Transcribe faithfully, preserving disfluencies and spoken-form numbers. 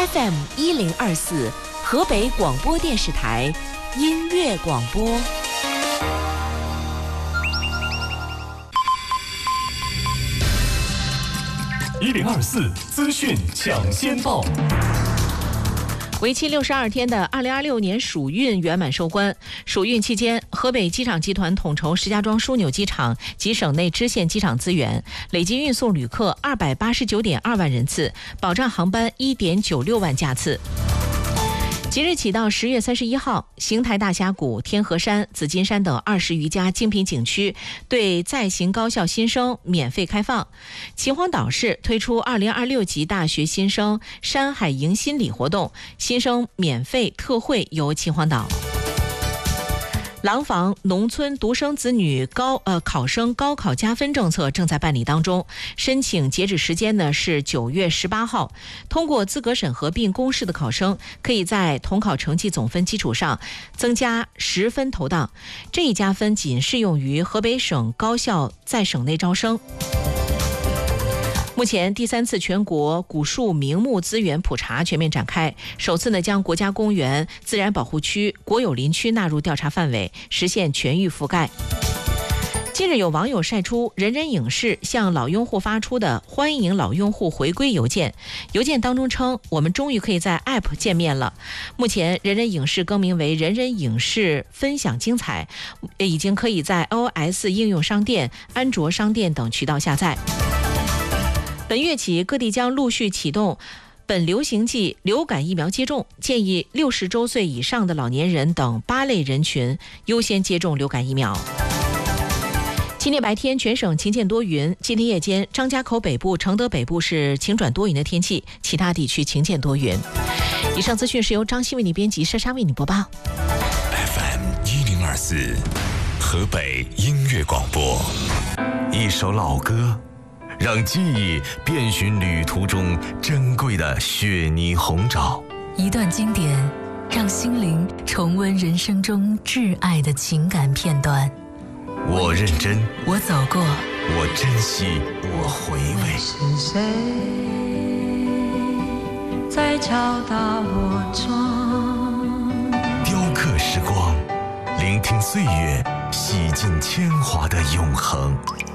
F M 一零二四，河北广播电视台音乐广播。 一零二四资讯抢先报。 为期六十二天的二零二六年暑运圆满收官。暑运期间，河北机场集团统筹石家庄枢纽机场及省内支线机场资源，累计运送旅客二百八十九点二万人次，保障航班一点九六万架次。即日起到十月三十一号，邢台大峡谷、天河山、紫金山等二十余家精品景区对在邢高校新生免费开放。秦皇岛市推出二零二六级大学新生山海迎新礼活动，新生免费特惠游秦皇岛。廊坊农村独生子女高呃考生高考加分政策正在办理当中，申请截止时间呢是九月十八号。通过资格审核并公示的考生，可以在统考成绩总分基础上增加十分投档。这一加分仅适用于河北省高校在省内招生。目前第三次全国古树名木资源普查全面展开，首次呢将国家公园、自然保护区、国有林区纳入调查范围，实现全域覆盖。近日有网友晒出人人影视向老用户发出的欢迎老用户回归邮件，邮件当中称我们终于可以在 App 见面了。目前人人影视更名为人人影视分享精彩，已经可以在 iOS 应用商店、安卓商店等渠道下载。本月起，各地将陆续启动本流行季流感疫苗接种，建议六十周岁以上的老年人等八类人群优先接种流感疫苗。今天白天全省晴见多云，今天夜间张家口北部、承德北部是晴转多云的天气，其他地区晴见多云。以上资讯是由张希为你编辑，莎莎为你播报。 F M 一零二四，河北音乐广播，一首老歌。让记忆遍寻旅途中珍贵的雪泥红枣， 一段经典，让心灵重温人生中挚爱的情感片段。 我认真， 我走过， 我珍惜，我回味。 是谁在敲打我窗？ 雕刻时光，聆听岁月洗尽铅华的永恒。